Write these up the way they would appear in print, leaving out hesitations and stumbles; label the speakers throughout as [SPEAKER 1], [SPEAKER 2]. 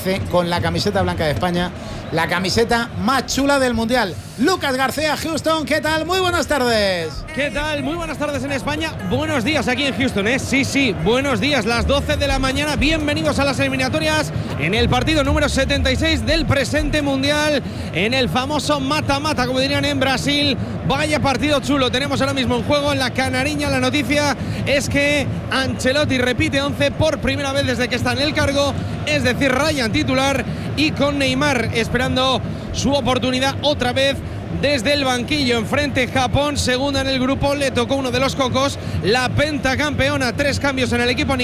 [SPEAKER 1] aparece con la camiseta blanca de España, la camiseta más chula del Mundial. Lucas García, Houston, ¿qué tal? Muy buenas tardes.
[SPEAKER 2] ¿Qué tal? Muy buenas tardes en España. Buenos días aquí en Houston, ¿eh? Sí, buenos días. Las 12 de la mañana. Bienvenidos a las eliminatorias en el partido número 76 del presente Mundial, en el famoso mata-mata, como dirían en Brasil. Vaya partido chulo tenemos ahora mismo en juego en la Canariña. La noticia es que Ancelotti repite 11 por primera vez desde que está en el cargo, es decir, Ryan titular y con Neymar esperando su oportunidad otra vez desde el banquillo. Enfrente Japón, segunda en el grupo, le tocó uno de los cocos, la pentacampeona. 3 cambios en el equipo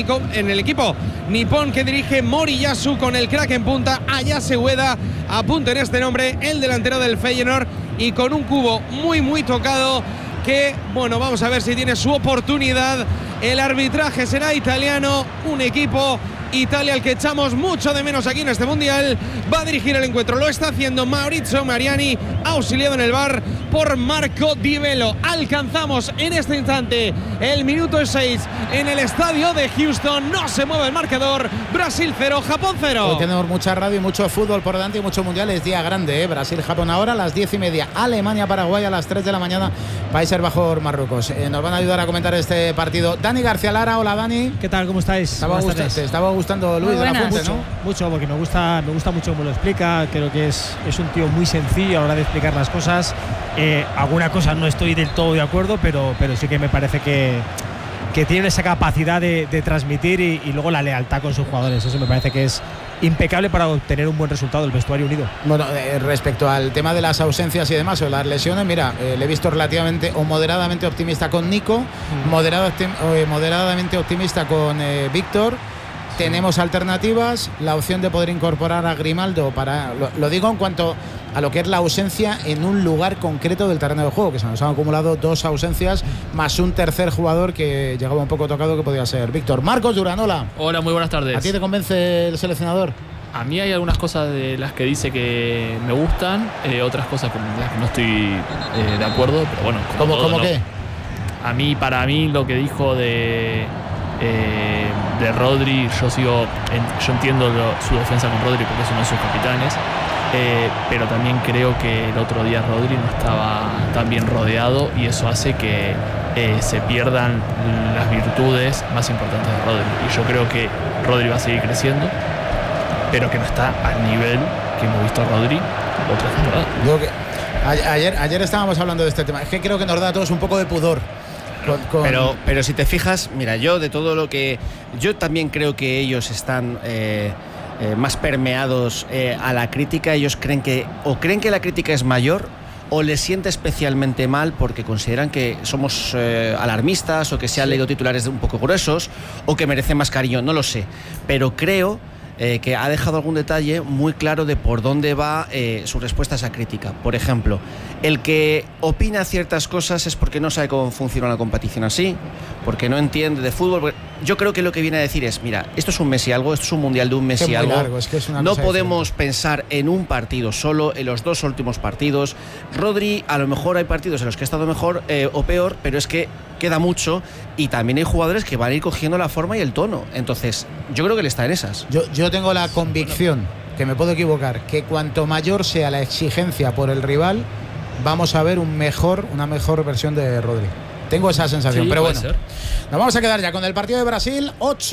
[SPEAKER 2] nipón que dirige Moriyasu, con el crack en punta, Ayase Ueda, apunten este nombre, el delantero del Feyenoord, y con un cubo muy tocado que, bueno, vamos a ver si tiene su oportunidad. El arbitraje será italiano, un equipo Italia al que echamos mucho de menos aquí en este Mundial. Va a dirigir el encuentro, lo está haciendo Maurizio Mariani, auxiliado en el VAR por Marco Di Bello. Alcanzamos en este instante el minuto 6 en el estadio de Houston. No se mueve el marcador. Brasil 0, Japón 0.
[SPEAKER 1] Hoy tenemos mucha radio y mucho fútbol por delante y mucho Mundial. Es día grande, ¿eh? Brasil-Japón ahora a las 10:30. Alemania-Paraguay a las 3 de la mañana. Países Bajos-Marruecos. Nos van a ayudar a comentar este partido Dani García Lara. Hola, Dani.
[SPEAKER 3] ¿Qué tal? ¿Cómo estáis?
[SPEAKER 1] Te estaba gustando Luis de la Fuente, ¿no?
[SPEAKER 3] Mucho, porque me gusta mucho cómo lo explica. Creo que es un tío muy sencillo a la hora de explicar las cosas. Alguna cosa no estoy del todo de acuerdo, pero sí que me parece que tiene esa capacidad de transmitir y luego la lealtad con sus jugadores. Eso me parece que es impecable para obtener un buen resultado del vestuario unido. Bueno,
[SPEAKER 1] respecto al tema de las ausencias y demás, o las lesiones, mira, le he visto relativamente o moderadamente optimista con Nico, moderadamente optimista con Víctor. Tenemos alternativas, la opción de poder incorporar a Grimaldo para, lo digo en cuanto a lo que es la ausencia en un lugar concreto del terreno de juego, que se nos han acumulado 2 ausencias más un tercer jugador que llegaba un poco tocado, que podía ser Víctor. Marcos Durán, hola.
[SPEAKER 4] Hola, muy buenas tardes.
[SPEAKER 1] ¿A ti te convence el seleccionador?
[SPEAKER 4] A mí hay algunas cosas de las que dice que me gustan, otras cosas con las que no estoy de acuerdo, pero bueno.
[SPEAKER 1] ¿Cómo qué?
[SPEAKER 4] Para mí lo que dijo de Rodri, yo entiendo su defensa con Rodri porque es uno de sus capitanes, pero también creo que el otro día Rodri no estaba tan bien rodeado y eso hace que se pierdan las virtudes más importantes de Rodri, y yo creo que Rodri va a seguir creciendo, pero que no está al nivel que hemos visto a Rodri otra temporada.
[SPEAKER 1] Ayer estábamos hablando de este tema, es que creo que nos da a todos un poco de pudor.
[SPEAKER 5] Pero si te fijas, mira, yo de todo lo que... Yo también creo que ellos están más permeados a la crítica. Ellos creen que la crítica es mayor, o les siente especialmente mal porque consideran que somos alarmistas, o que se han leído titulares un poco gruesos, o que merecen más cariño, no lo sé. Pero creo que ha dejado algún detalle muy claro de por dónde va su respuesta a esa crítica. Por ejemplo, el que opina ciertas cosas es porque no sabe cómo funciona una competición así, porque no entiende de fútbol. Yo creo que lo que viene a decir es, mira, esto es un Messi algo, esto es un Mundial de un Messi algo. No podemos pensar en un partido solo, en los 2 últimos partidos. Rodri, a lo mejor hay partidos en los que ha estado mejor o peor, pero es que queda mucho, y también hay jugadores que van a ir cogiendo la forma y el tono. Entonces, yo creo que él está en esas.
[SPEAKER 1] Yo tengo la convicción, que me puedo equivocar, que cuanto mayor sea la exigencia por el rival, vamos a ver una mejor versión de Rodri. Tengo esa sensación, sí, pero bueno. Nos vamos a quedar ya con el partido de Brasil.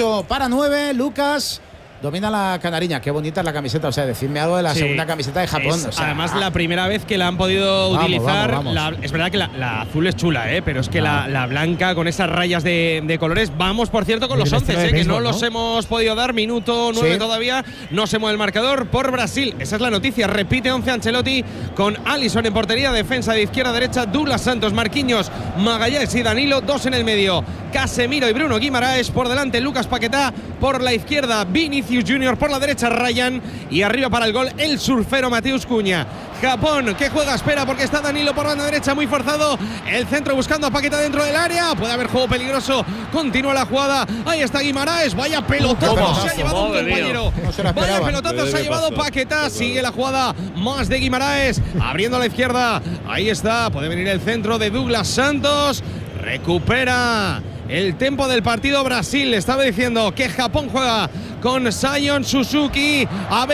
[SPEAKER 1] 8-9, Lucas. Domina la Canariña, qué bonita es la camiseta, o sea, decidme algo de la segunda camiseta de Japón.
[SPEAKER 2] O sea, además, la primera vez que la han podido utilizar. Vamos. Es verdad que la azul es chula, pero es que la blanca con esas rayas de colores. Vamos, por cierto, con los 11, que no los hemos podido dar. Minuto 9 todavía, no se mueve el marcador por Brasil. Esa es la noticia. Repite 11 Ancelotti con Alisson en portería, defensa de izquierda a derecha, Douglas Santos, Marquinhos, Magallanes y Danilo, 2 en el medio, Casemiro y Bruno Guimaraes, por delante Lucas Paquetá, por la izquierda Vinicius Junior, por la derecha Ryan, y arriba para el gol el surfero Mateus Cunha. Japón, que juega, espera, porque está Danilo por banda derecha, muy forzado, el centro buscando a Paquetá dentro del área, puede haber juego peligroso, continúa la jugada, ahí está Guimaraes, vaya pelotazo se ha llevado un compañero, vaya pelotazo se ha llevado Paquetá, sigue la jugada más de Guimaraes, abriendo a la izquierda, ahí está, puede venir el centro de Douglas Santos, recupera el tempo del partido Brasil. Estaba diciendo que Japón juega con Sion Suzuki. A ver